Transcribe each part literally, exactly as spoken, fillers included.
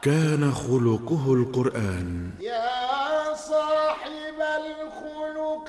كان خلقه القرآن. يا صاحب الخلق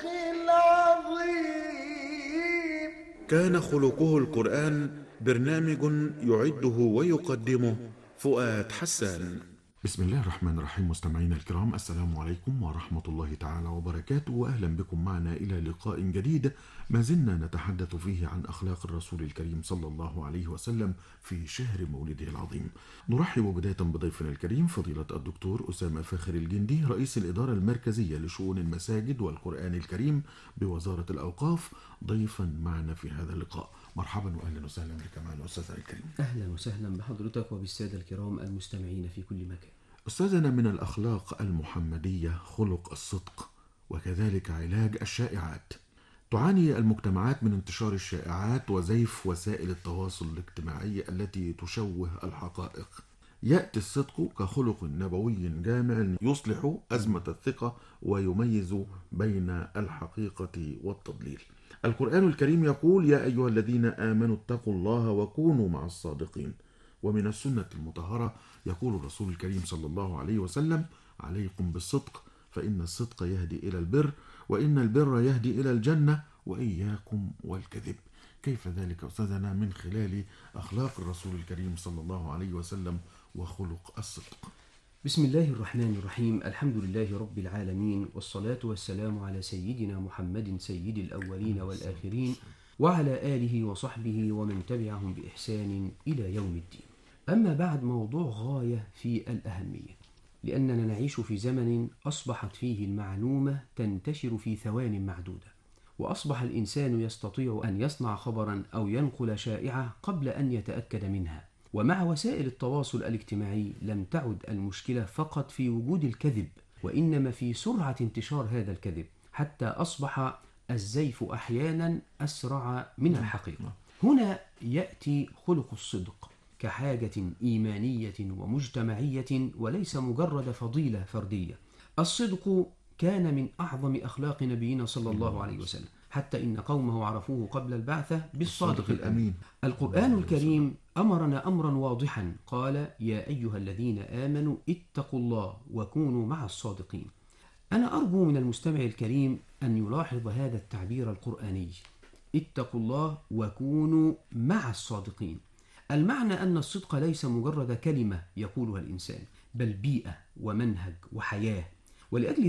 العظيم. كان خلقه القرآن برنامج يعده ويقدمه فؤاد حسان. بسم الله الرحمن الرحيم. مستمعينا الكرام، السلام عليكم ورحمة الله تعالى وبركاته، وأهلا بكم معنا إلى لقاء جديد ما زلنا نتحدث فيه عن أخلاق الرسول الكريم صلى الله عليه وسلم في شهر مولده العظيم. نرحب بداية بضيفنا الكريم فضيلة الدكتور أسامة فاخر الجندي، رئيس الإدارة المركزية لشؤون المساجد والقرآن الكريم بوزارة الأوقاف، ضيفا معنا في هذا اللقاء. مرحبا وأهلا وسهلا بك معنا أستاذ الكريم. أهلا وسهلا بحضرتك وبالسادة الكرام المستمعين في كل مكان. أستاذنا، من الأخلاق المحمدية خلق الصدق، وكذلك علاج الشائعات. تعاني المجتمعات من انتشار الشائعات وزيف وسائل التواصل الاجتماعي التي تشوه الحقائق. يأتي الصدق كخلق نبوي جامع يصلح أزمة الثقة ويميز بين الحقيقة والتضليل. القرآن الكريم يقول: يا أيها الذين آمنوا اتقوا الله وكونوا مع الصادقين. ومن السنة المطهرة يقول الرسول الكريم صلى الله عليه وسلم: عليكم بالصدق فإن الصدق يهدي إلى البر، وإن البر يهدي إلى الجنة، وإياكم والكذب. كيف ذلك أستاذنا من خلال أخلاق الرسول الكريم صلى الله عليه وسلم وخلق الصدق؟ بسم الله الرحمن الرحيم. الحمد لله رب العالمين، والصلاة والسلام على سيدنا محمد سيد الأولين والآخرين، وعلى آله وصحبه ومن تبعهم بإحسان إلى يوم الدين. أما بعد، موضوع غاية في الأهمية، لأننا نعيش في زمن أصبحت فيه المعلومة تنتشر في ثوان معدودة، وأصبح الإنسان يستطيع أن يصنع خبرا أو ينقل شائعة قبل أن يتأكد منها. ومع وسائل التواصل الاجتماعي لم تعد المشكلة فقط في وجود الكذب، وإنما في سرعة انتشار هذا الكذب، حتى أصبح الزيف أحيانا أسرع من الحقيقة. هنا يأتي خلق الصدق كحاجة إيمانية ومجتمعية، وليس مجرد فضيلة فردية. الصدق كان من أعظم أخلاق نبينا صلى الله عليه وسلم، حتى إن قومه عرفوه قبل البعثة بالصادق الأمين. القرآن الكريم أمرنا أمرا واضحا، قال: يا أيها الذين آمنوا اتقوا الله وكونوا مع الصادقين. أنا أرجو من المستمع الكريم أن يلاحظ هذا التعبير القرآني: اتقوا الله وكونوا مع الصادقين. المعنى أن الصدق ليس مجرد كلمة يقولها الإنسان، بل بيئة ومنهج وحياة. ولأجل